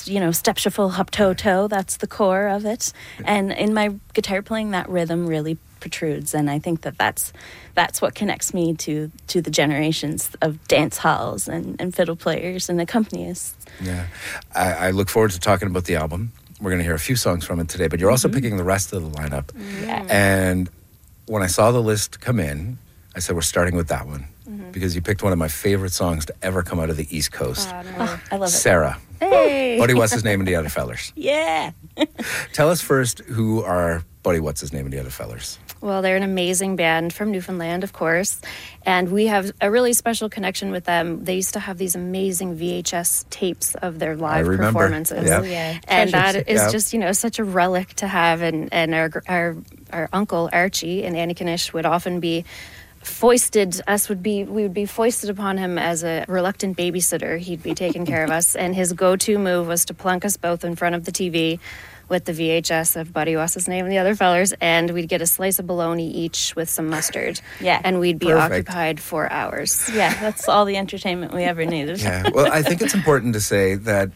just, step shuffle, hop toe toe. That's the core of it. And in my guitar playing, that rhythm really protrudes, and I think that's what connects me to the generations of dance halls and fiddle players and accompanists. Yeah, I look forward to talking about the album. We're going to hear a few songs from it today, but you're also picking the rest of the lineup. Yeah. And when I saw the list come in, I said, we're starting with that one. Because you picked one of my favorite songs to ever come out of the East Coast. Oh, I love it. Sarah. Hey! Buddy What's His Name and the Other Fellers. Yeah. Tell us first, who are Buddy What's His Name and the Other Fellers? Well, they're an amazing band from Newfoundland, of course, and we have a really special connection with them. They used to have these amazing VHS tapes of their live performances. Yeah. Oh, yeah. And Treasures. that is just, such a relic to have. And our uncle Archie in Antigonish would often be foisted. We would be foisted upon him as a reluctant babysitter. He'd be taking care of us, and his go-to move was to plunk us both in front of the TV with the VHS of Buddy What's His Name and the Other Fellers, and we'd get a slice of bologna each with some mustard. Yeah. And we'd be Perfect. occupied for hours. Yeah, that's all the entertainment we ever needed. Yeah. Well, I think it's important to say that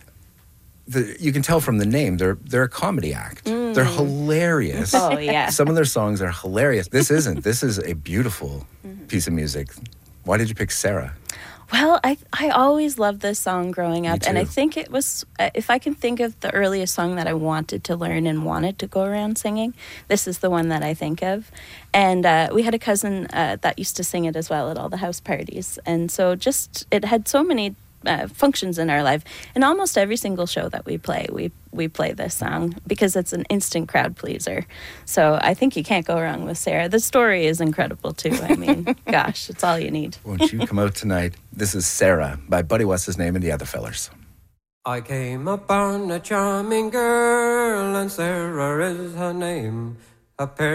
you can tell from the name, they're a comedy act. They're hilarious. Oh, yeah. Some of their songs are hilarious. This isn't. This is a beautiful piece of music. Why did you pick Sarah? Well, I always loved this song growing up, Me and I too. think it was, if I can think of the earliest song that I wanted to learn and wanted to go around singing, this is the one that I think of. And we had a cousin that used to sing it as well at all the house parties, and so it had so many functions in our life. And almost every single show that we play, we play this song because it's an instant crowd pleaser. So I think you can't go wrong with Sarah. The story is incredible too. I mean, gosh, it's all you need. Won't you come out tonight? This is Sarah by Buddy What's His Name and the Other Fellers. I came upon a charming girl, and Sarah is her name. A pair